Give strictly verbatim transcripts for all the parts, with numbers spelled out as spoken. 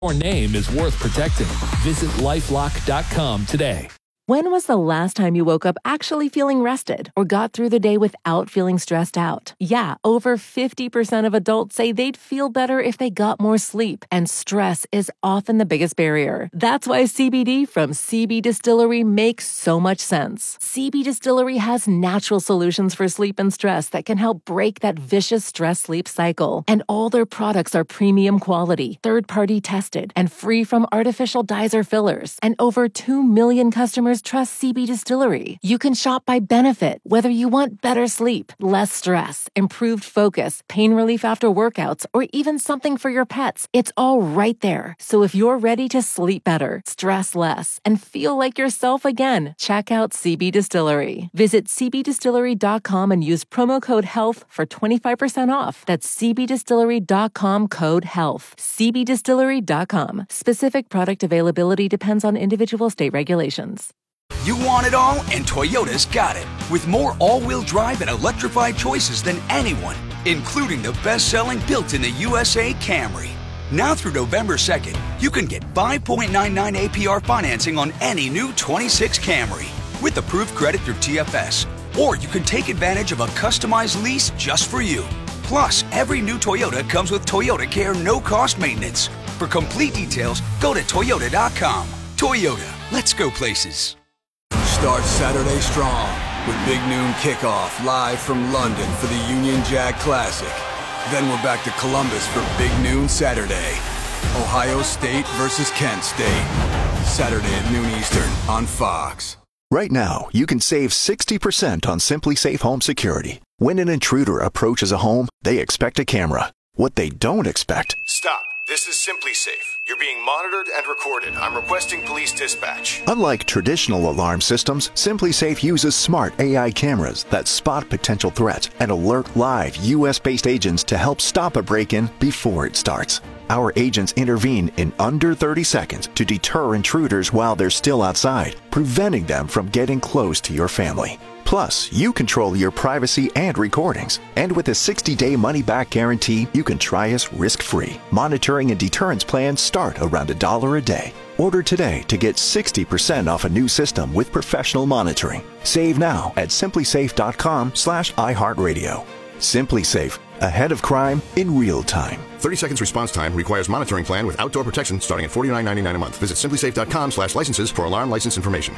Your name is worth protecting. Visit lifelock dot com today. When was the last time you woke up actually feeling rested or got through the day without feeling stressed out? Yeah, over fifty percent of adults say they'd feel better if they got more sleep, and stress is often the biggest barrier. That's why C B D from C B Distillery makes so much sense. C B Distillery has natural solutions for sleep and stress that can help break that vicious stress-sleep cycle. And all their products are premium quality, third-party tested, and free from artificial dyes or fillers. And over two million customers trust C B Distillery. You can shop by benefit, whether you want better sleep, less stress, improved focus, pain relief after workouts, or even something for your pets. It's all right there. So if you're ready to sleep better, stress less, and feel like yourself again, check out C B Distillery. Visit c b distillery dot com and use promo code HEALTH for twenty-five percent off. That's c b distillery dot com code HEALTH. c b distillery dot com. Specific product availability depends on individual state regulations. You want it all, and Toyota's got it. With more all-wheel drive and electrified choices than anyone, including the best-selling built in the U S A Camry. Now through November second, you can get five point nine nine A P R financing on any new twenty-six Camry with approved credit through T F S. Or you can take advantage of a customized lease just for you. Plus, every new Toyota comes with Toyota Care no-cost maintenance. For complete details, go to toyota dot com. Toyota, let's go places. Start Saturday strong with Big Noon Kickoff live from London for the Union Jack Classic. Then we're back to Columbus for Big Noon Saturday. Ohio State versus Kent State. Saturday at noon Eastern on Fox. Right now, you can save sixty percent on Simply Safe Home Security. When an intruder approaches a home, they expect a camera. What they don't expect... Stop. This is Simply Safe. You're being monitored and recorded. I'm requesting police dispatch. Unlike traditional alarm systems, Simply Safe uses smart A I cameras that spot potential threats and alert live U S-based agents to help stop a break-in before it starts. Our agents intervene in under thirty seconds to deter intruders while they're still outside, preventing them from getting close to your family. Plus, you control your privacy and recordings. And with a sixty-day money-back guarantee, you can try us risk-free. Monitoring and deterrence plans start around a dollar a day. Order today to get sixty percent off a new system with professional monitoring. Save now at simply safe dot com slash iHeartRadio. Simply Safe, ahead of crime in real time. thirty seconds response time requires monitoring plan with outdoor protection starting at forty-nine ninety-nine a month. Visit simply safe dot com slash licenses for alarm license information.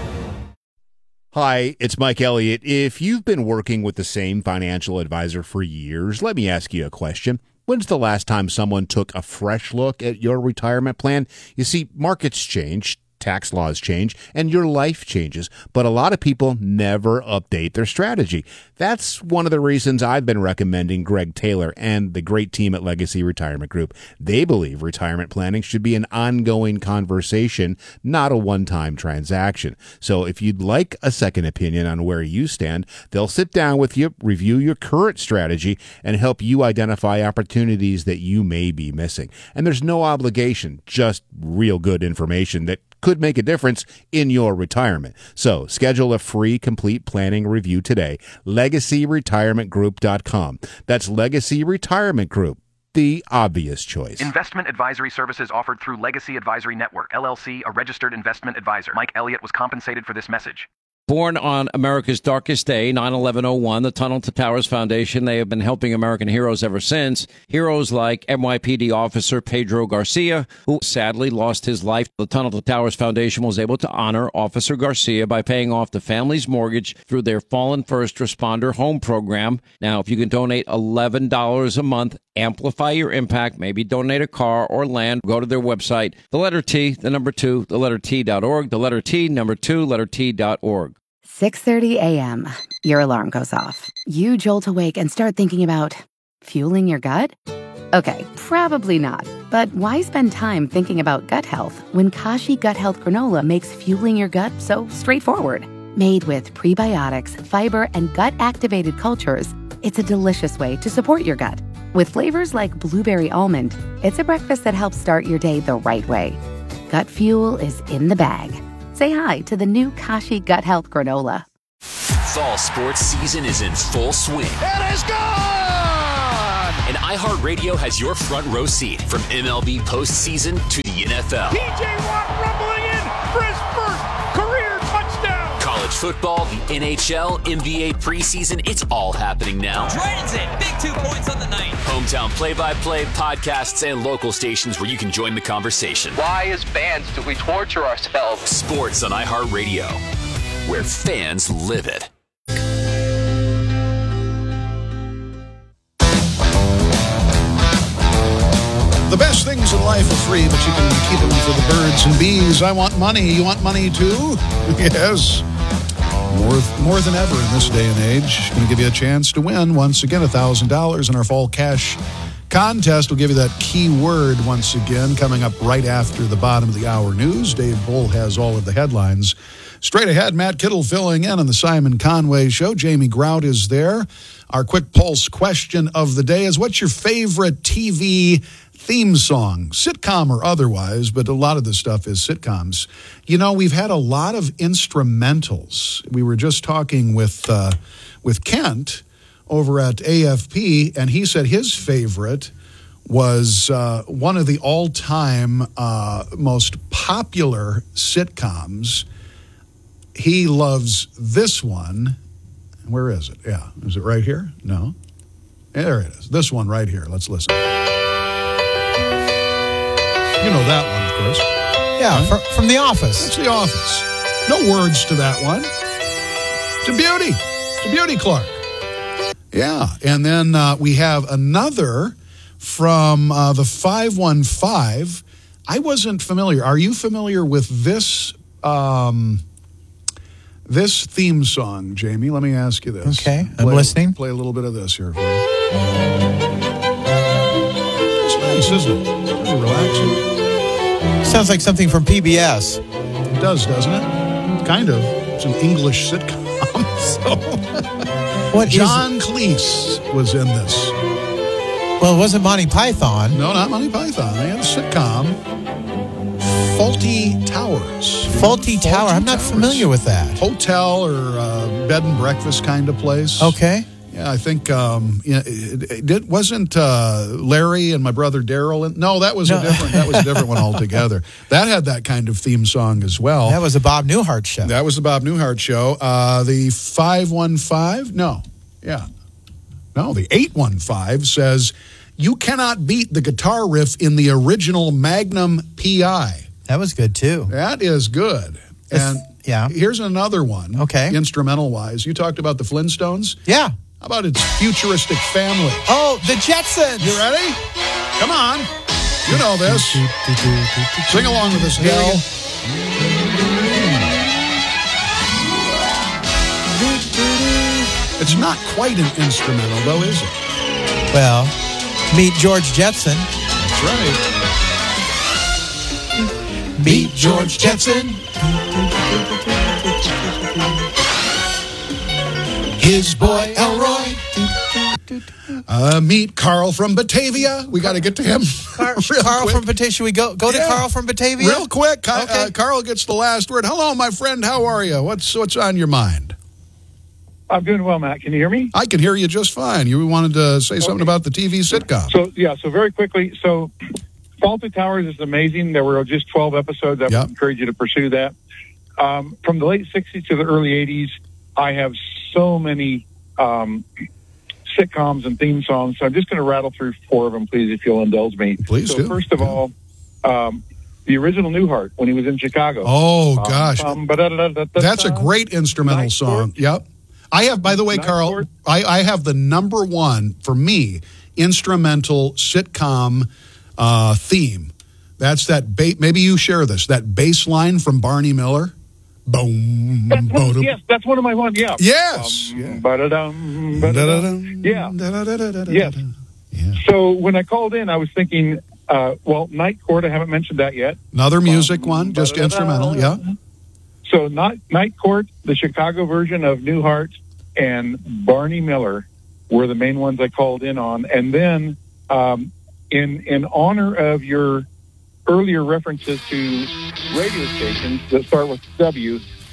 Hi, it's Mike Elliott. If you've been working with the same financial advisor for years, let me ask you a question. When's the last time someone took a fresh look at your retirement plan? You see, markets change, tax laws change, and your life changes, but a lot of people never update their strategy. That's one of the reasons I've been recommending Greg Taylor and the great team at Legacy Retirement Group. They believe retirement planning should be an ongoing conversation, not a one-time transaction. So if you'd like a second opinion on where you stand, they'll sit down with you, review your current strategy, and help you identify opportunities that you may be missing. And there's no obligation, just real good information that could make a difference in your retirement. So schedule a free complete planning review today. legacy retirement group dot com. That's Legacy Retirement Group, the obvious choice. Investment advisory services offered through Legacy Advisory Network, L L C, a registered investment advisor. Mike Elliott was compensated for this message. Born on America's darkest day, nine eleven oh one, the Tunnel to Towers Foundation, they have been helping American heroes ever since. Heroes like N Y P D officer Pedro Garcia, who sadly lost his life. The Tunnel to Towers Foundation was able to honor Officer Garcia by paying off the family's mortgage through their Fallen First Responder Home Program. Now, if you can donate eleven dollars a month, amplify your impact, maybe donate a car or land, go to their website, the letter T, the number two, the letter T dot org, the letter T, number two, letter T dot org. six thirty a.m. Your alarm goes off. You jolt awake and start thinking about fueling your gut? Okay, probably not. But why spend time thinking about gut health when Kashi Gut Health Granola makes fueling your gut so straightforward? Made with prebiotics, fiber, and gut-activated cultures, it's a delicious way to support your gut. With flavors like blueberry almond, it's a breakfast that helps start your day the right way. Gut fuel is in the bag. Say hi to the new Kashi Gut Health Granola. Fall sports season is in full swing. It is gone! And iHeartRadio has your front row seat from M L B postseason to the N F L. T J Watt rumbling in for his first career touchdown. College football, the N H L, N B A preseason, it's all happening now. Drayton's in, big two points on the night. Hometown play-by-play, podcasts, and local stations where you can join the conversation. Why, as fans, do we torture ourselves? Sports on iHeartRadio, where fans live it. The best things in life are free, but you can keep them for the birds and bees. I want money. You want money too? Yes. More, more than ever in this day and age. Going to give you a chance to win, once again, one thousand dollars in our fall cash contest. We'll give you that key word once again coming up right after the bottom of the hour news. Dave Bull has all of the headlines. Straight ahead, Matt Kittle filling in on the Simon Conway Show. Jamie Grout is there. Our quick pulse question of the day is, what's your favorite T V theme song, sitcom or otherwise, but a lot of this stuff is sitcoms. You know, we've had a lot of instrumentals. We were just talking with uh, with Kent over at A F P, and he said his favorite was uh, one of the all-time uh, most popular sitcoms. He loves this one. Where is it? Yeah. Is it right here? No. There it is. This one right here. Let's listen. You know that one, of course. Yeah, huh? from, from The Office. It's The Office. No words to that one. It's a beauty. It's a beauty, Clark. Yeah, and then uh, we have another from uh, the five one five. I wasn't familiar. Are you familiar with this um, this theme song, Jamie? Let me ask you this. Okay, play, I'm listening. Play a little bit of this here for you. It's nice, isn't it? Pretty relaxing. Sounds like something from P B S. It does, doesn't it? Kind of. It's an English sitcom. So. What John Cleese was in this. Well, it wasn't Monty Python. No, not Monty Python. They had a sitcom. Faulty Towers. Faulty Tower. I'm not familiar with that. Hotel or uh, bed and breakfast kind of place. Okay. Yeah, I think um, yeah, it, it wasn't uh, Larry and my brother Daryl. In, no, that was no. a different. That was a different one altogether. That had that kind of theme song as well. That was a Bob Newhart show. That was the Bob Newhart show. Uh, the five one five. No, yeah, no. The eight one five says you cannot beat the guitar riff in the original Magnum P I. That was good too. That is good. And it's, yeah, here's another one. Okay, instrumental wise, you talked about the Flintstones. Yeah. How about its futuristic family? Oh, the Jetsons. You ready? Come on. You know this. Sing along with us, Dale. It's not quite an instrumental, though, is it? Well, meet George Jetson. That's right. Meet George Jetson. His boy Elroy. Uh, meet Carl from Batavia. We got to get to him. Car- Carl quick. from Batavia. Should we go go yeah. to Carl from Batavia? Real quick. Okay. Uh, Carl gets the last word. Hello, my friend. How are you? What's what's on your mind? I'm doing well, Matt. Can you hear me? I can hear you just fine. You wanted to say something okay. about the T V sitcom. So yeah. So very quickly. So Faulty Towers is amazing. There were just twelve episodes. I yep. would encourage you to pursue that. Um, from the late sixties to the early eighties, I have so many um, sitcoms and theme songs. So I'm just going to rattle through four of them, please, if you'll indulge me. Please so do. First of yeah. all, um, the original Newhart when he was in Chicago. Oh, um, gosh. Um, That's a great instrumental Night song. Court. Yep. I have, by the way, Night Carl, I, I have the number one, for me, instrumental sitcom uh, theme. That's that, ba- maybe you share this, that bass line from Barney Miller. Boom. That's one, yes, that's one of my ones. Yeah. Yes. Um, yeah. Ba-da-dum, ba-da-dum. Yeah. Yes. Yeah. So when I called in, I was thinking, uh, well, Night Court. I haven't mentioned that yet. Another music um, one, just instrumental. Yeah. So not Night Court, the Chicago version of Newhart, and Barney Miller were the main ones I called in on, and then um, in in honor of your earlier references to radio stations that start with W,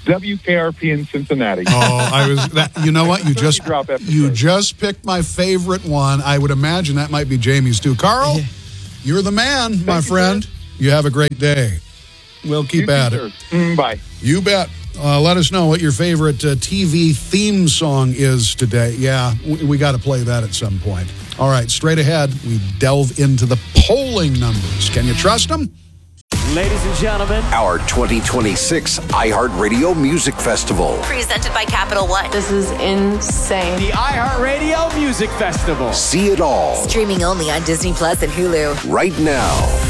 W K R P in Cincinnati. Oh, I was. That, you know what? You just you just picked my favorite one. I would imagine that might be Jamie's too. Carl, yeah. You're the man, Thank my you, friend. Sir. You have a great day. We'll keep you at too, it. Mm, bye. You bet. Uh, let us know what your favorite uh, T V theme song is today. Yeah, we, we got to play that at some point. All right, straight ahead, we delve into the polling numbers. Can you trust them? Ladies and gentlemen, our twenty twenty-six iHeartRadio Music Festival. Presented by Capital One. This is insane. The iHeartRadio Music Festival. See it all. Streaming only on Disney Plus and Hulu. Right now.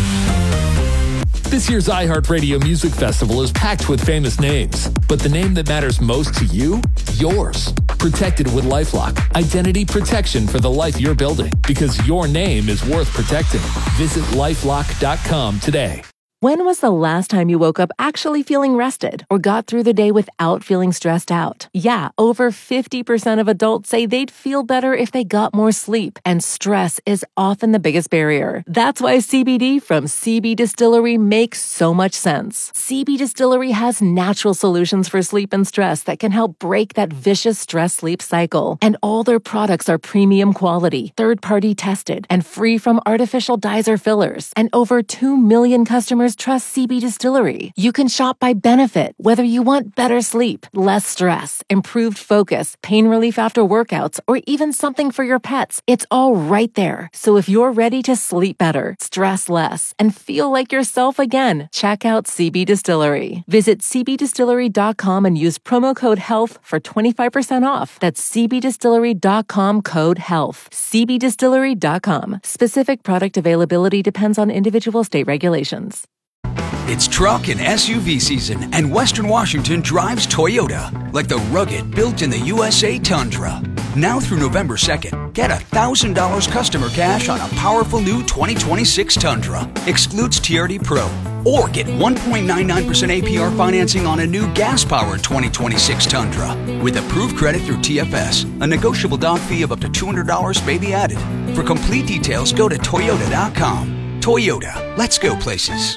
This year's iHeartRadio Music Festival is packed with famous names, but the name that matters most to you? Yours. Protected with LifeLock. Identity protection for the life you're building, because your name is worth protecting. Visit lifelock dot com today. When was the last time you woke up actually feeling rested or got through the day without feeling stressed out? Yeah, over fifty percent of adults say they'd feel better if they got more sleep, and stress is often the biggest barrier. That's why C B D from C B Distillery makes so much sense. C B Distillery has natural solutions for sleep and stress that can help break that vicious stress-sleep cycle. And all their products are premium quality, third-party tested, and free from artificial dyes or fillers. And over two million customers trust C B Distillery. You can shop by benefit, whether you want better sleep, less stress, improved focus, pain relief after workouts, or even something for your pets. It's all right there. So if you're ready to sleep better, stress less, and feel like yourself again, check out C B Distillery. Visit c b distillery dot com and use promo code HEALTH for twenty-five percent off. That's c b distillery dot com code HEALTH. c b distillery dot com. Specific product availability depends on individual state regulations. It's truck and S U V season, and Western Washington drives Toyota, like the rugged, built in the U S A Tundra. Now through November second, get one thousand dollars customer cash on a powerful new twenty twenty-six Tundra. Excludes T R D Pro. Or get one point nine nine percent A P R financing on a new gas-powered twenty twenty-six Tundra. With approved credit through T F S, a negotiable down fee of up to two hundred dollars may be added. For complete details, go to toyota dot com. Toyota, let's go places.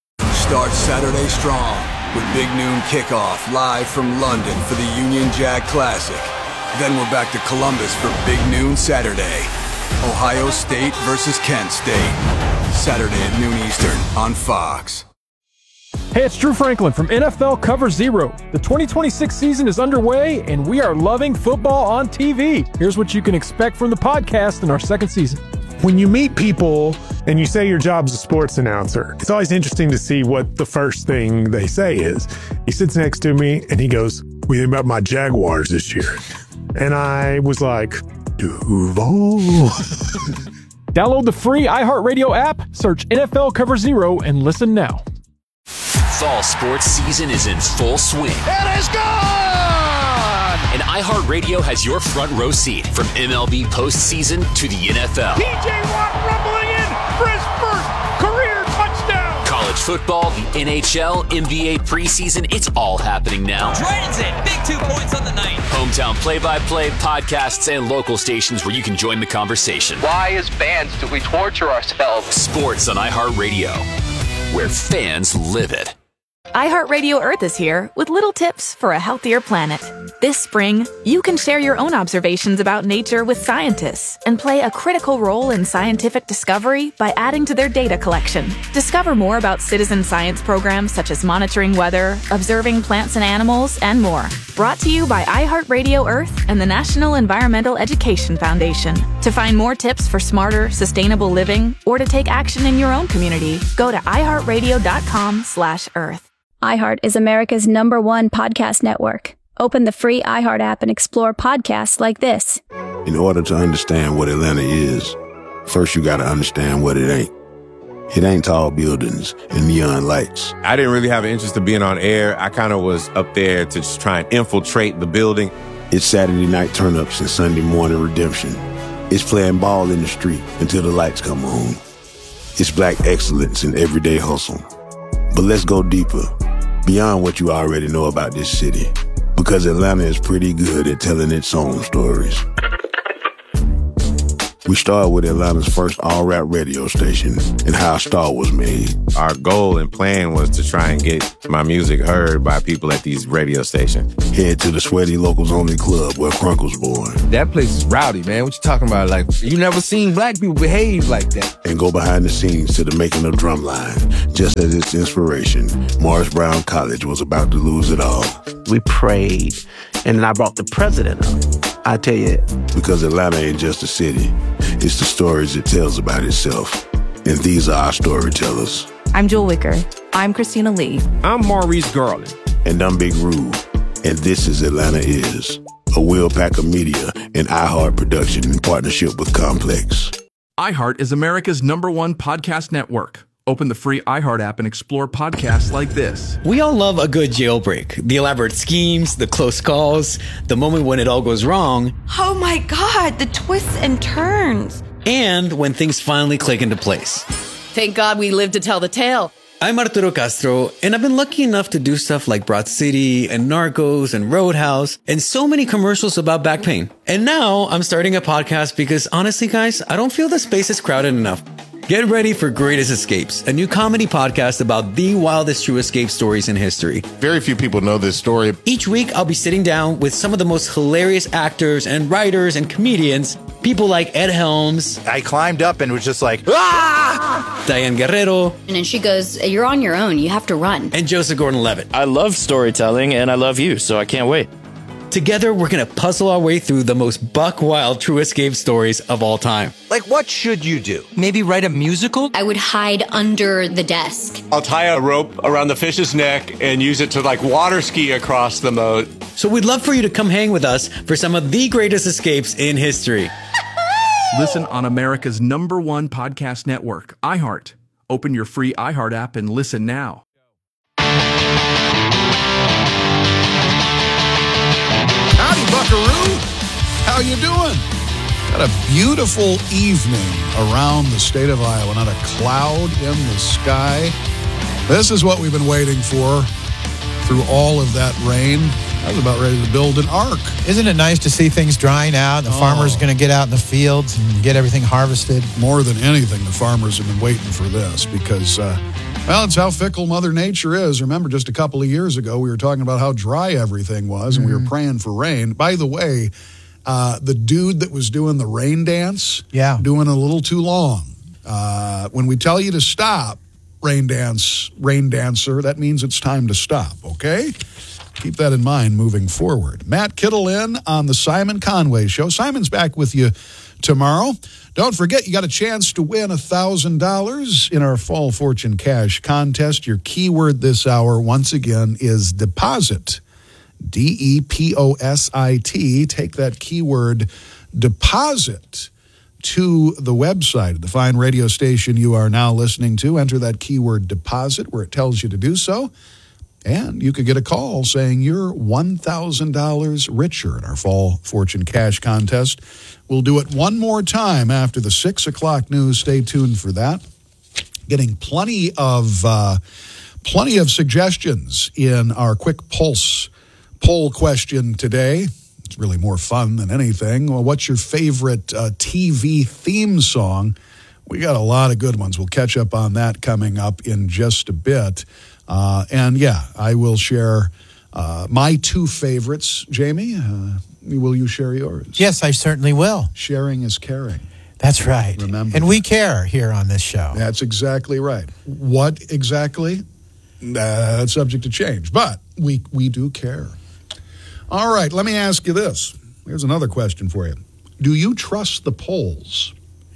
Start Saturday strong with Big Noon Kickoff live from London for the Union Jack Classic. Then we're back to Columbus for Big Noon Saturday. Ohio State versus Kent State. Saturday at noon Eastern on Fox. Hey, it's Drew Franklin from N F L Cover Zero. The twenty twenty-six season is underway, and we are loving football on T V. Here's what you can expect from the podcast in our second season. When you meet people and you say your job's a sports announcer, it's always interesting to see what the first thing they say is. He sits next to me and he goes, "What do you think about my Jaguars this year?" And I was like, Duval. Download the free iHeartRadio app, search N F L Cover Zero, and listen now. Fall sports season is in full swing. It is gone! And iHeartRadio has your front row seat from M L B postseason to the N F L. T J Watt rumbling in for his first career touchdown. College football, the N H L, N B A preseason, it's all happening now. Dragons in, big two points on the night. Hometown play-by-play, podcasts, and local stations where you can join the conversation. Why, as fans, do we torture ourselves? Sports on iHeartRadio, where fans live it. iHeartRadio Earth is here with little tips for a healthier planet. This spring, you can share your own observations about nature with scientists and play a critical role in scientific discovery by adding to their data collection. Discover more about citizen science programs such as monitoring weather, observing plants and animals, and more. Brought to you by iHeartRadio Earth and the National Environmental Education Foundation. To find more tips for smarter, sustainable living or to take action in your own community, go to iHeartRadio.com slash Earth. iHeart is America's number one podcast network. Open the free iHeart app and explore podcasts like this. In order to understand what Atlanta is, first you gotta understand what it ain't. It ain't tall buildings and neon lights. I didn't really have an interest in being on air. I kind of was up there to just try and infiltrate the building. It's Saturday night turn-ups and Sunday morning redemption. It's playing ball in the street until the lights come on. It's black excellence in everyday hustle. But let's go deeper, beyond what you already know about this city, because Atlanta is pretty good at telling its own stories. We started with Atlanta's first all-rap radio station and how a star was made. Our goal and plan was to try and get my music heard by people at these radio stations. Head to the Sweaty Locals Only Club where Crunk was born. That place is rowdy, man. What you talking about? Like, you never seen black people behave like that. And go behind the scenes to the making of Drumline. Just as its inspiration, Morris Brown College was about to lose it all. We prayed, and then I brought the president up. I tell you. Because Atlanta ain't just a city. It's the stories it tells about itself. And these are our storytellers. I'm Jewel Wicker. I'm Christina Lee. I'm Maurice Garland. And I'm Big Rube. And this is Atlanta Is, a Will Packer Media and iHeart production in partnership with Complex. iHeart is America's number one podcast network. Open the free iHeart app and explore podcasts like this. We all love a good jailbreak. The elaborate schemes, the close calls, the moment when it all goes wrong. Oh my God, the twists and turns. And when things finally click into place. Thank God we lived to tell the tale. I'm Arturo Castro, and I've been lucky enough to do stuff like Broad City and Narcos and Roadhouse and so many commercials about back pain. And now I'm starting a podcast because honestly, guys, I don't feel the space is crowded enough. Get ready for Greatest Escapes, a new comedy podcast about the wildest true escape stories in history. Very few people know this story. Each week, I'll be sitting down with some of the most hilarious actors and writers and comedians, people like Ed Helms. I climbed up and was just like, ah! Diane Guerrero. And then she goes, you're on your own. You have to run. And Joseph Gordon-Levitt. I love storytelling, and I love you, so I can't wait. Together, we're going to puzzle our way through the most buck-wild true escape stories of all time. Like, what should you do? Maybe write a musical? I would hide under the desk. I'll tie a rope around the fish's neck and use it to, like, water ski across the moat. So we'd love for you to come hang with us for some of the greatest escapes in history. Listen on America's number one podcast network, iHeart. Open your free iHeart app and listen now. Howdy, buckaroo. How you doing? Got a beautiful evening around the state of Iowa. Not a cloud in the sky. This is what we've been waiting for through all of that rain. I was about ready to build an ark. Isn't it nice to see things drying out? The oh. farmer's going to get out in the fields and get everything harvested. More than anything, the farmers have been waiting for this because, uh, well, it's how fickle Mother Nature is. Remember, just a couple of years ago, we were talking about how dry everything was, and mm-hmm. we were praying for rain. By the way, uh, the dude that was doing the rain dance, yeah. doing a little too long. Uh, when we tell you to stop, rain dance, rain dancer, that means it's time to stop, okay? Keep that in mind moving forward. Matt Kittle in on the Simon Conway Show. Simon's back with you tomorrow. Don't forget, you got a chance to win one thousand dollars in our Fall Fortune Cash contest. Your keyword this hour, once again, is deposit. D E P O S I T. Take that keyword deposit to the website, the fine radio station you are now listening to. Enter that keyword deposit where it tells you to do so. And you could get a call saying you're one thousand dollars richer in our Fall Fortune Cash contest. We'll do it one more time after the six o'clock news. Stay tuned for that. Getting plenty of uh, plenty of suggestions in our quick pulse poll question today. It's really more fun than anything. Well, what's your favorite uh, T V theme song? We got a lot of good ones. We'll catch up on that coming up in just a bit. Uh, and, yeah, I will share uh, my two favorites. Jamie, uh, will you share yours? Yes, I certainly will. Sharing is caring. That's right. Remember. And we care here on this show. That's exactly right. What exactly? Uh, that's subject to change. But we, we do care. All right, let me ask you this. Here's another question for you. Do you trust the polls?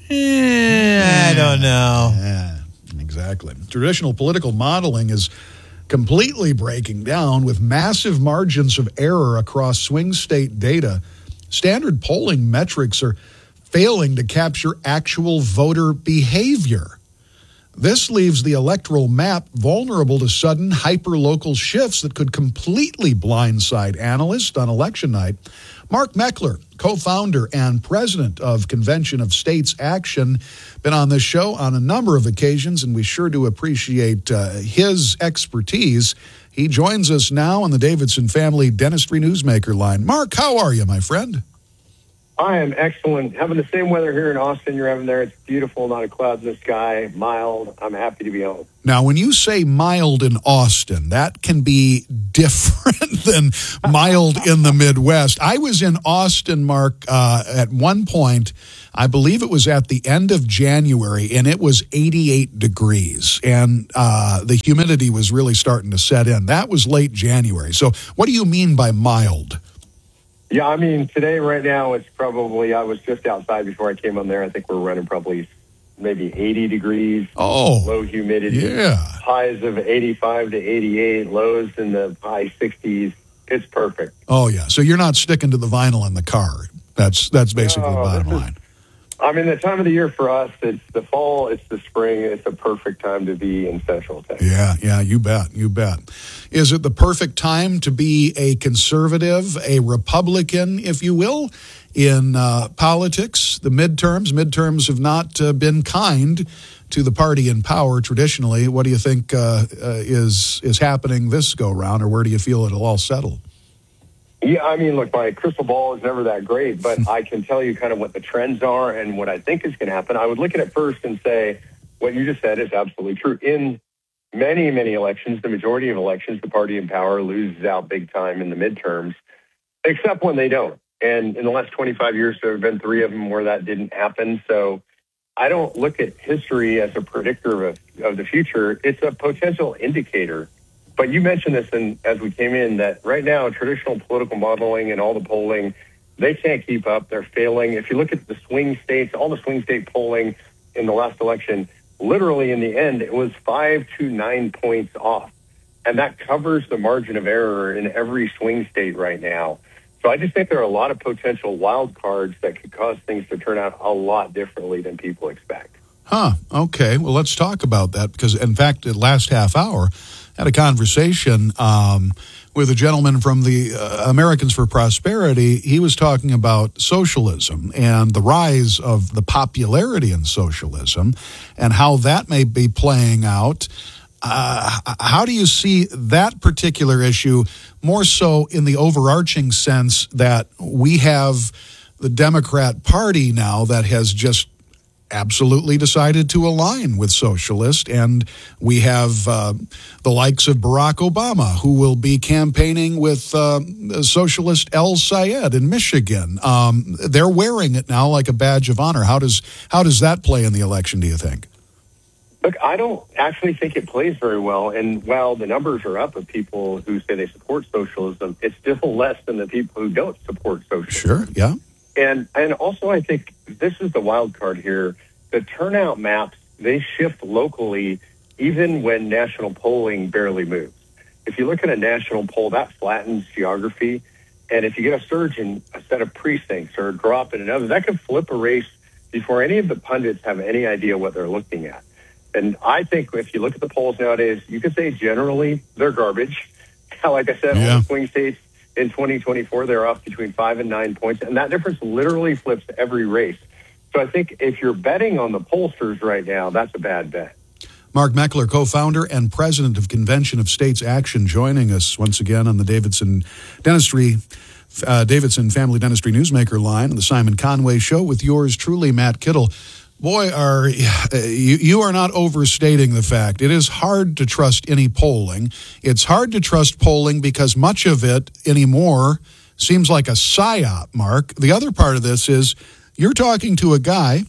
Eh, I don't know. Yeah. Exactly. Traditional political modeling is completely breaking down with massive margins of error across swing state data. Standard polling metrics are failing to capture actual voter behavior. This leaves the electoral map vulnerable to sudden hyper-local shifts that could completely blindside analysts on election night. Mark Meckler, co-founder and president of Convention of States Action, been on this show on a number of occasions, and we sure do appreciate uh, his expertise. He joins us now on the Davidson Family Dentistry Newsmaker line. Mark, how are you, my friend? I am excellent. Having the same weather here in Austin you're having there. It's beautiful, not a cloud in the sky, mild. I'm happy to be home. Now, when you say mild in Austin, that can be different than mild in the Midwest. I was in Austin, Mark, uh, at one point. I believe it was at the end of January, and it was eighty-eight degrees, and uh, the humidity was really starting to set in. That was late January. So what do you mean by mild? Yeah, I mean, today, right now, it's probably, I was just outside before I came on there. I think we're running probably maybe eighty degrees. Oh, low humidity. Yeah. Highs of eighty-five to eighty-eight, lows in the high sixties. It's perfect. Oh, yeah. So you're not sticking to the vinyl in the car. That's that's basically No, the bottom this is- line. I mean, the time of the year for us, it's the fall, it's the spring. It's a perfect time to be in Central Texas. Yeah, yeah, you bet, you bet. Is it the perfect time to be a conservative, a Republican, if you will, in uh, politics? The midterms, midterms have not uh, been kind to the party in power traditionally. What do you think uh, uh, is is happening this go round, or where do you feel it'll all settle? Yeah, I mean, look, my crystal ball is never that great, but I can tell you kind of what the trends are and what I think is going to happen. I would look at it first and say what you just said is absolutely true. In many, many elections, the majority of elections, the party in power loses out big time in the midterms, except when they don't. And in the last twenty-five years, there have been three of them where that didn't happen. So I don't look at history as a predictor of, of the future. It's a potential indicator. But you mentioned this in, as we came in, that right now, traditional political modeling and all the polling, they can't keep up. They're failing. If you look at the swing states, all the swing state polling in the last election, literally in the end, it was five to nine points off. And that covers the margin of error in every swing state right now. So I just think there are a lot of potential wild cards that could cause things to turn out a lot differently than people expect. Huh. Okay. Well, let's talk about that because, in fact, the last half hour, I had a conversation um, with a gentleman from the uh, Americans for Prosperity. He was talking about socialism and the rise of the popularity in socialism and how that may be playing out. Uh, how do you see that particular issue more so in the overarching sense that we have the Democrat Party now that has just absolutely decided to align with socialist, and we have uh, the likes of Barack Obama, who will be campaigning with uh, socialist El Sayed in Michigan. Um, they're wearing it now like a badge of honor. How does how does that play in the election, do you think? Look, I don't actually think it plays very well. And while the numbers are up of people who say they support socialism, it's still less than the people who don't support socialism. Sure, yeah. And and also, I think this is the wild card here. The turnout maps, they shift locally even when national polling barely moves. If you look at a national poll, that flattens geography. And if you get a surge in a set of precincts or a drop in another, that could flip a race before any of the pundits have any idea what they're looking at. And I think if you look at the polls nowadays, you could say generally they're garbage. Like I said, Yeah. all the swing states in twenty twenty-four, they're off between five and nine points. And that difference literally flips every race. So I think if you're betting on the pollsters right now, that's a bad bet. Mark Meckler, co-founder and president of Convention of States Action, joining us once again on the Davidson Dentistry, uh, Davidson Family Dentistry Newsmaker line on the Simon Conway Show with yours truly, Matt Kittle. Boy, are you, you are not overstating the fact. It is hard to trust any polling. It's hard to trust polling because much of it anymore seems like a psyop, Mark. The other part of this is you're talking to a guy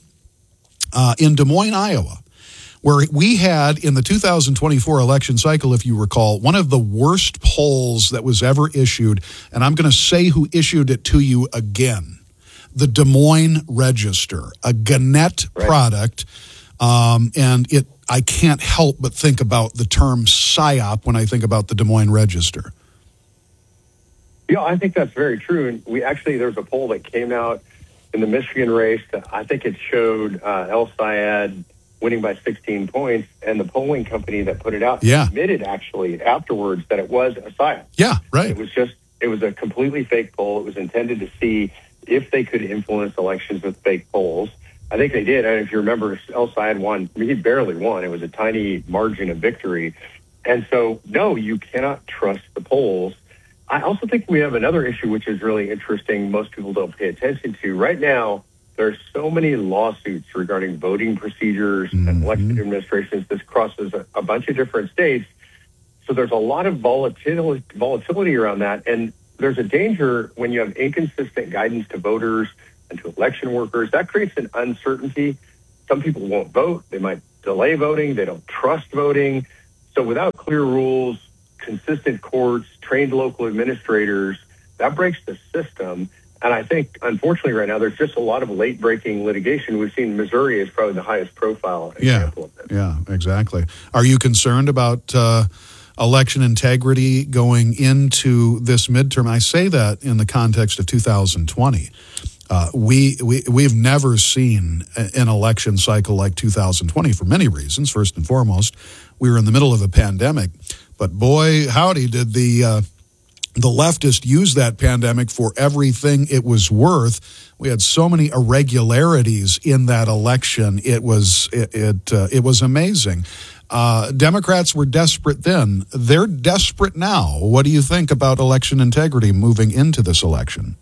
uh, in Des Moines, Iowa, where we had in the two thousand twenty-four election cycle, if you recall, one of the worst polls that was ever issued. And I'm going to say who issued it to you again. The Des Moines Register, a Gannett right. product. Um, and it, I can't help but think about the term psyop when I think about the Des Moines Register. Yeah, I think that's very true. And we actually, there was a poll that came out in the Michigan race that I think it showed uh, El Sayed winning by sixteen points. And the polling company that put it out yeah. admitted actually afterwards that it was a psyop. Yeah, right. It was just, it was a completely fake poll. It was intended to see if they could influence elections with fake polls. I think they did. And if you remember, El Sayed won. I mean, he barely won. It was a tiny margin of victory. And so, no, you cannot trust the polls. I also think we have another issue, which is really interesting. Most people don't pay attention to. Right now, there's so many lawsuits regarding voting procedures mm-hmm. and election administrations. This crosses a, a bunch of different states. So there's a lot of volatility, volatility around that. And there's a danger when you have inconsistent guidance to voters and to election workers. That creates an uncertainty. Some people won't vote. They might delay voting. They don't trust voting. So without clear rules, consistent courts, trained local administrators, that breaks the system. And I think, unfortunately, right now, there's just a lot of late-breaking litigation. We've seen Missouri is probably the highest profile example yeah, of this. Yeah, exactly. Are you concerned about uh, election integrity going into this midterm? I say that in the context of two thousand twenty. Uh, we, we, we've never seen an election cycle like two thousand twenty for many reasons. First and foremost, we were in the middle of a pandemic. But boy, howdy, did the uh, the leftists use that pandemic for everything it was worth. We had so many irregularities in that election. It was it it, uh, it was amazing. Uh, Democrats were desperate then. They're desperate now. What do you think about election integrity moving into this election?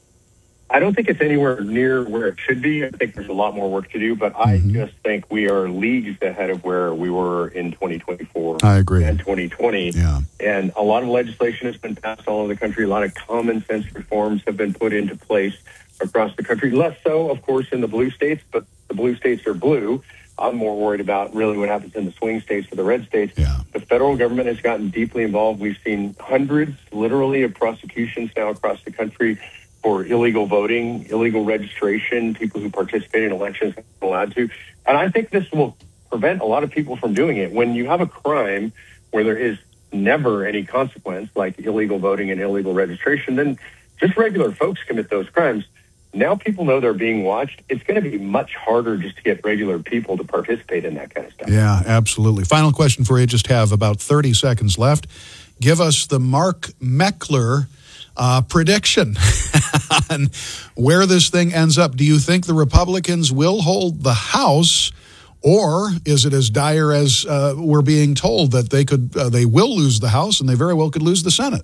I don't think it's anywhere near where it should be. I think there's a lot more work to do, but I mm-hmm. just think we are leagues ahead of where we were in twenty twenty-four I agree. And twenty twenty. Yeah. And a lot of legislation has been passed all over the country. A lot of common sense reforms have been put into place across the country. Less so, of course, in the blue states, but the blue states are blue. I'm more worried about really what happens in the swing states or the red states. Yeah. The federal government has gotten deeply involved. We've seen hundreds, literally, of prosecutions now across the country for illegal voting, illegal registration, people who participate in elections aren't allowed to. And I think this will prevent a lot of people from doing it. When you have a crime where there is never any consequence, like illegal voting and illegal registration, then just regular folks commit those crimes. Now people know they're being watched. It's going to be much harder just to get regular people to participate in that kind of stuff. Yeah, absolutely. Final question for you. Just have about thirty seconds left. Give us the Mark Meckler Uh, prediction on where this thing ends up. Do you think the Republicans will hold the House, or is it as dire as uh, we're being told that they could, uh, they will lose the House and they very well could lose the Senate?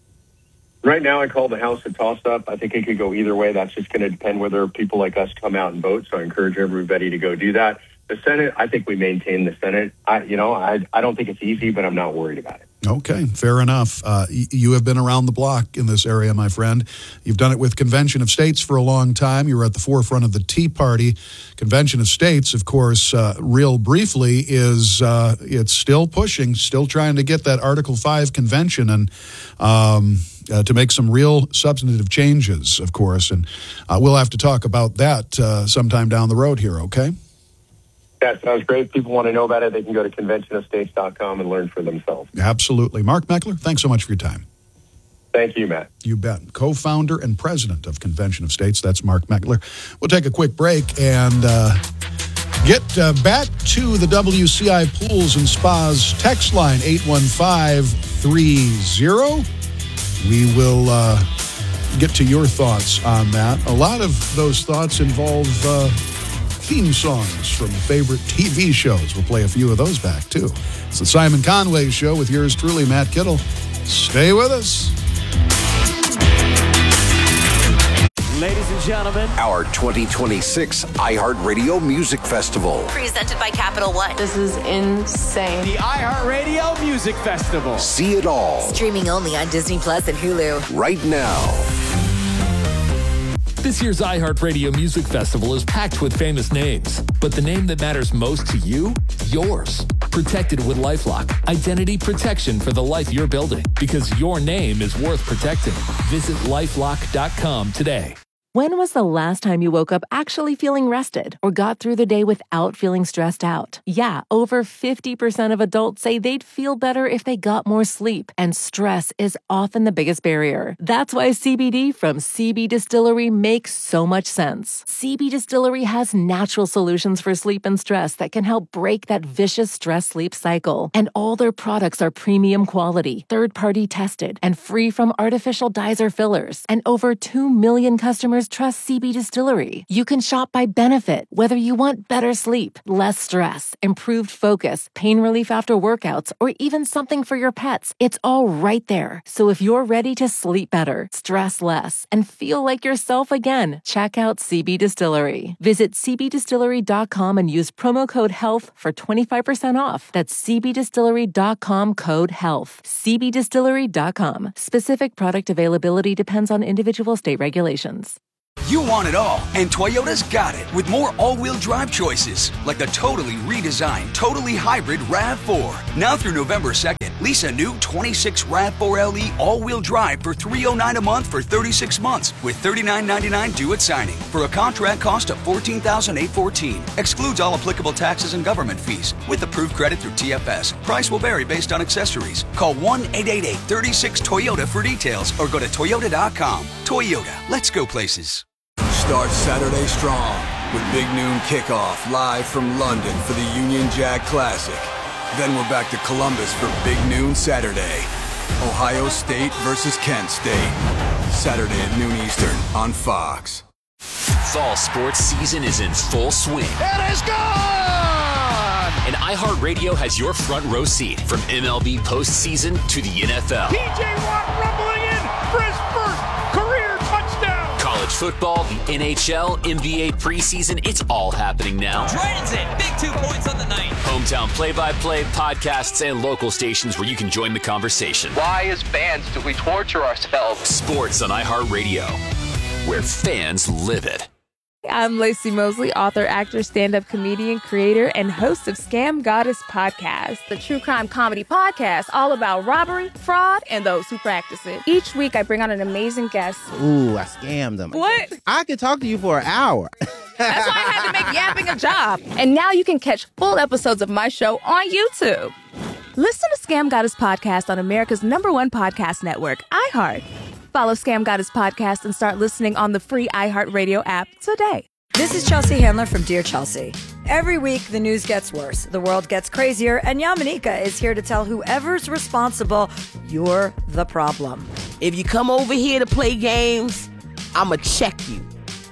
Right now, I call the House a toss-up. I think it could go either way. That's just going to depend whether people like us come out and vote. So I encourage everybody to go do that. The Senate, I think we maintain the Senate. I, you know, I, I don't think it's easy, but I'm not worried about it. Okay, fair enough. Uh, y- you have been around the block in this area, my friend. You've done it with Convention of States for a long time. You were at the forefront of the Tea Party. Convention of States, of course, uh, real briefly, is uh, it's still pushing, still trying to get that Article five convention and um, uh, to make some real substantive changes, of course. And uh, we'll have to talk about that uh, sometime down the road here, okay? That sounds great. If people want to know about it, they can go to convention of states dot com and learn for themselves. Absolutely. Mark Meckler, thanks so much for your time. Thank you, Matt. You bet. Co-founder and president of Convention of States. That's Mark Meckler. We'll take a quick break and uh, get uh, back to the W C I Pools and Spas text line, eight one five three zero. We will uh, get to your thoughts on that. A lot of those thoughts involve Uh, theme songs from favorite T V shows. We'll play a few of those back, too. It's the Simon Conway Show with yours truly, Matt Kittle. Stay with us. Ladies and gentlemen, our twenty twenty-six iHeartRadio Music Festival. Presented by Capital One. This is insane. The iHeartRadio Music Festival. See it all. Streaming only on Disney Plus and Hulu. Right now. This year's iHeartRadio Music Festival is packed with famous names, but the name that matters most to you? Yours. Protected with LifeLock. Identity protection for the life you're building, because your name is worth protecting. Visit lifelock dot com today. When was the last time you woke up actually feeling rested or got through the day without feeling stressed out? Yeah, over fifty percent of adults say they'd feel better if they got more sleep, and stress is often the biggest barrier. That's why C B D from C B Distillery makes so much sense. C B Distillery has natural solutions for sleep and stress that can help break that vicious stress-sleep cycle. And all their products are premium quality, third-party tested, and free from artificial dyes or fillers. And over two million customers customers trust C B Distillery. You can shop by benefit, whether you want better sleep, less stress, improved focus, pain relief after workouts, or even something for your pets. It's all right there. So if you're ready to sleep better, stress less, and feel like yourself again, check out C B Distillery. Visit c b distillery dot com and use promo code HEALTH for twenty-five percent off. That's c b distillery dot com code HEALTH. c b distillery dot com. Specific product availability depends on individual state regulations. You want it all, and Toyota's got it with more all-wheel drive choices, like the totally redesigned, totally hybrid RAV four. Now through November second, lease a new twenty-six RAV four L E all-wheel drive for three hundred nine dollars a month for thirty-six months, with thirty-nine ninety-nine due at signing, for a contract cost of fourteen thousand eight hundred fourteen dollars. Excludes all applicable taxes and government fees, with approved credit through T F S. Price will vary based on accessories. Call one eight eight eight, three six, Toyota for details, or go to toyota dot com. Toyota, let's go places. Start Saturday strong with Big Noon Kickoff live from London for the Union Jack Classic. Then we're back to Columbus for Big Noon Saturday. Ohio State versus Kent State. Saturday at noon Eastern on Fox. Fall sports season is in full swing. It is gone! And iHeartRadio has your front row seat from M L B postseason to the N F L. P J Watt rumbling in for his first career touchdown. College football, the N H L, N B A preseason, it's all happening now. Dragons in, big two points on the night. Hometown play-by-play, podcasts, and local stations where you can join the conversation. Why, as fans, do we torture ourselves? Sports on iHeartRadio, where fans live it. I'm Lacey Mosley, author, actor, stand-up comedian, creator, and host of Scam Goddess Podcast, the true crime comedy podcast all about robbery, fraud, and those who practice it. Each week, I bring on an amazing guest. Ooh, I scammed them. What? I could talk to you for an hour. That's why I had to make yapping a job. And now you can catch full episodes of my show on YouTube. Listen to Scam Goddess Podcast on America's number one podcast network, iHeart. Follow Scam Goddess Podcast and start listening on the free iHeartRadio app today. This is Chelsea Handler from Dear Chelsea. Every week, the news gets worse, the world gets crazier, and Yamanika is here to tell whoever's responsible, you're the problem. If you come over here to play games, I'ma check you,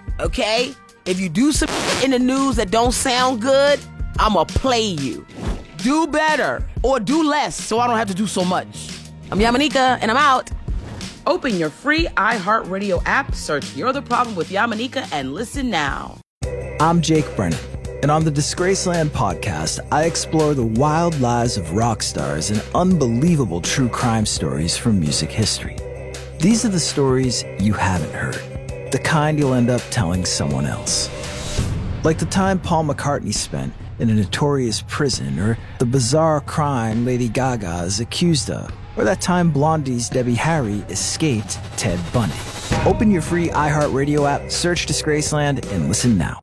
okay? If you do some in the news that don't sound good, I'ma play you. Do better or do less so I don't have to do so much. I'm Yamanika, and I'm out. Open your free iHeartRadio app, search You're the Problem with Yamanika, and listen now. I'm Jake Brennan, and on the Disgraceland podcast, I explore the wild lives of rock stars and unbelievable true crime stories from music history. These are the stories you haven't heard, the kind you'll end up telling someone else. Like the time Paul McCartney spent in a notorious prison, or the bizarre crime Lady Gaga is accused of, or that time Blondie's Debbie Harry escaped Ted Bundy. Open your free iHeartRadio app, search Disgraceland, and listen now.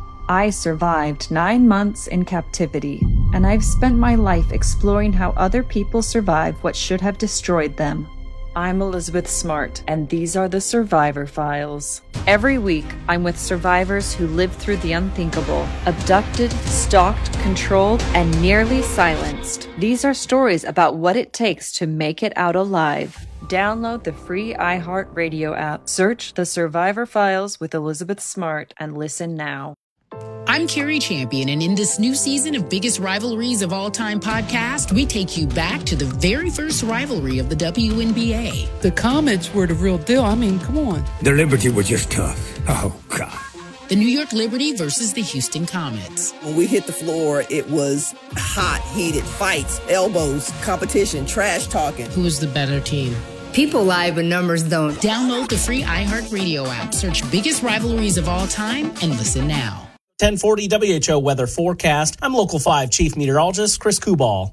I survived nine months in captivity, and I've spent my life exploring how other people survive what should have destroyed them. I'm Elizabeth Smart, and these are the Survivor Files. Every week, I'm with survivors who lived through the unthinkable, abducted, stalked, controlled, and nearly silenced. These are stories about what it takes to make it out alive. Download the free iHeartRadio app, search The Survivor Files with Elizabeth Smart, and listen now. I'm Carrie Champion, and in this new season of Biggest Rivalries of All Time podcast, we take you back to the very first rivalry of the W N B A. The Comets were the real deal. I mean, come on. The Liberty were just tough. Oh, God. The New York Liberty versus the Houston Comets. When we hit the floor, it was hot, heated fights, elbows, competition, trash talking. Who was the better team? People lie, but numbers don't. Download the free iHeartRadio app, search Biggest Rivalries of All Time, and listen now. ten forty W H O weather forecast. I'm Local five Chief Meteorologist Chris Kubal.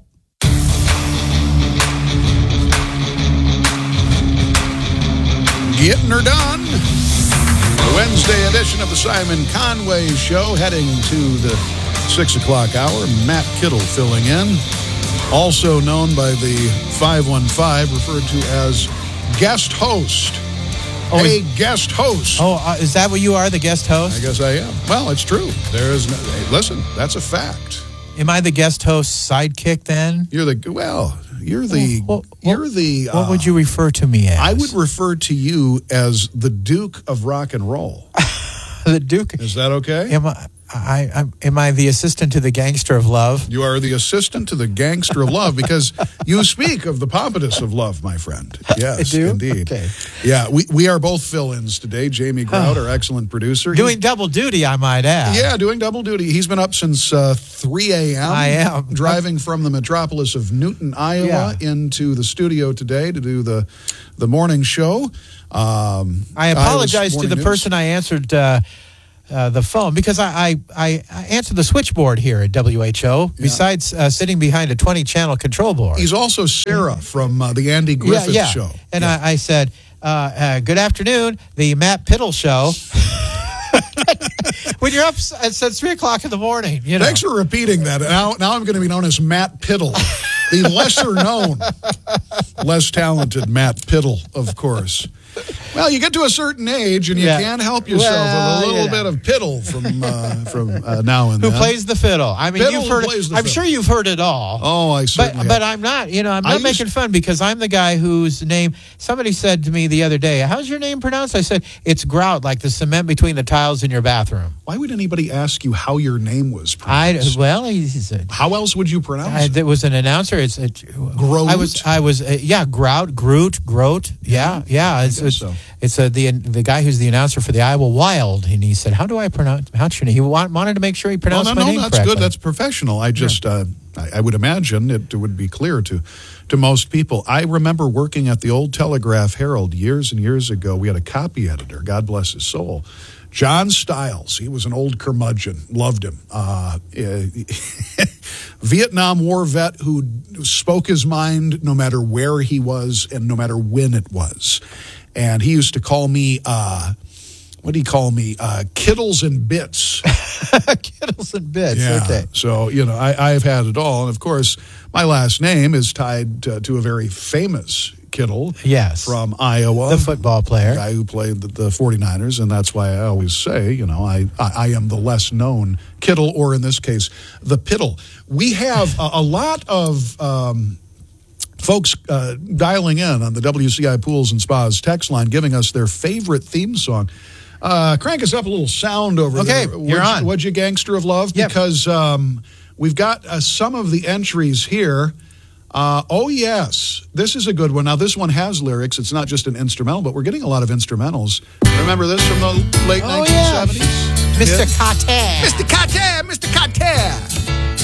Getting her done. The Wednesday edition of the Simon Conway Show, heading to the six o'clock hour. Matt Kittle filling in. Also known by the five one five, referred to as guest host. Oh, a is, guest host. Oh, uh, is that what you are, the guest host? I guess I am. Well, it's true. There is no, hey, listen, that's a fact. Am I the guest host sidekick then? You're the well. You're the. What, what, you're the. What uh, would you refer to me as? I would refer to you as the Duke of Rock and Roll. The Duke. Is that okay? Am I? I, I am I the assistant to the gangster of love? You are the assistant to the gangster of love because you speak of the pompatus of love, my friend. Yes, I do? indeed. Okay. Yeah, we, we are both fill-ins today. Jamie Grout, our excellent producer. Doing He's, double duty, I might add. Yeah, doing double duty. He's been up since uh, three a.m. I am. Driving from the metropolis of Newton, Iowa, Yeah. into the studio today to do the, the morning show. Um, I apologize Iowa's to Morning the News. person I answered uh, uh, the phone because I, I, I, I answered the switchboard here at W H O besides uh, sitting behind a twenty-channel control board. He's also Sarah from uh, the Andy Griffith yeah, yeah. Show. And I, I said, uh, uh, good afternoon, the Matt Pittle Show. When you're up at three o'clock in the morning, you know. Thanks for repeating that. Now, now I'm going to be known as Matt Pittle, the lesser known, less talented Matt Pittle, of course. Well, you get to a certain age and you Yeah. can't help yourself Well, with a little you know. bit of Pittle from uh, from uh, now and Who then. plays the fiddle? I mean, Fiddle you've heard. plays the I'm fiddle. sure you've heard it all. Oh, I But certainly but have. I'm not. You know, I'm I not used- making fun because I'm the guy whose name. Somebody said to me the other day, "How's your name pronounced?" I said, "It's grout, like the cement between the tiles in your bathroom." Why would anybody ask you how your name was I pronounced? well, he's a, How else would you pronounce I, it? there was an announcer. It's a, Groat? I was I was uh, yeah grout groot groat yeah yeah. It's guess it's, so. it's uh, the the guy who's the announcer for the Iowa Wild, and he said, "How do I pronounce? How's your name?" He want, wanted to make sure he Well, pronounced no, my no, name that's correctly. good. That's professional. I just, uh, I, I would imagine it would be clear to, to most people. I remember working at the old Telegraph Herald years and years ago. We had a copy editor, God bless his soul, John Stiles. He was an old curmudgeon. Loved him. Uh, Vietnam War vet who spoke his mind no matter where he was and no matter when it was. And he used to call me, uh, what do you call me? Uh, Kittles and Bits. Kittles and Bits. Yeah. Okay. So, you know, I, I've had it all. And of course, my last name is tied to, to a very famous Kittle. Yes. From Iowa. The football player. The guy who played the, the 49ers. And that's why I always say, you know, I, I, I am the less known Kittle, or in this case, the Pittle. We have a, a lot of um, folks uh, dialing in on the W C I Pools and Spas text line, giving us their favorite theme song. Uh, crank us up a little sound over Okay, there. you're Would on. You, would you, Gangster of Love? Yep. Because um, we've got uh, some of the entries here. Uh, oh, yes. This is a good one. Now, this one has lyrics. It's not just an instrumental, but we're getting a lot of instrumentals. Remember this from the late Oh, nineteen seventies? Mister Carter. Mister Carter, Mister Carter.